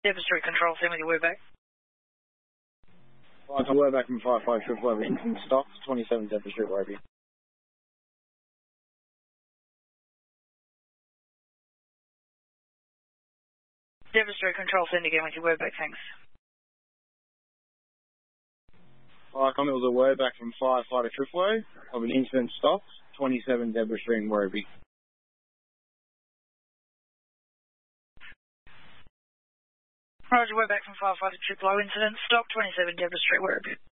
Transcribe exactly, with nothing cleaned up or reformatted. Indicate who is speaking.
Speaker 1: Deborah Street Control, send with your word back.
Speaker 2: Right, I'll word back from five five triple over incident stock, twenty-seven Deborah Street, Werribee.
Speaker 1: Deborah Street Control, send again with your word back, thanks.
Speaker 2: Right, it was a word back from firefighter Triple of an incident stopped, twenty-seven Deborah Street, Werribee.
Speaker 1: Roger, word back from firefighter Triple incident stopped, twenty-seven Deborah Street, Werribee.